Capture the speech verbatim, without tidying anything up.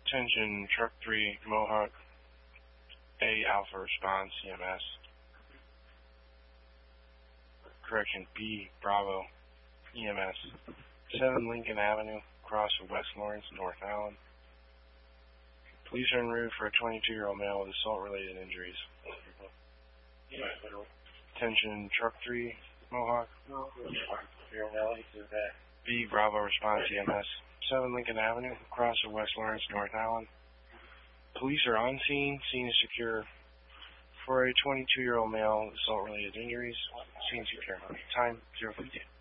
Attention, Truck three, Mohawk, A Alpha Response, E M S. Correction, B Bravo, E M S. seven Lincoln Avenue, across from West Lawrence, North Allen. Police are en route for a twenty-two-year-old male with assault-related injuries. Attention, Truck three, Mohawk. B Bravo Response, E M S. seven Lincoln Avenue, across from West Lawrence, North Allen. Police are on scene. Scene is secure. For a twenty-two-year-old male with assault-related injuries, scene secure. Time, zero fifty.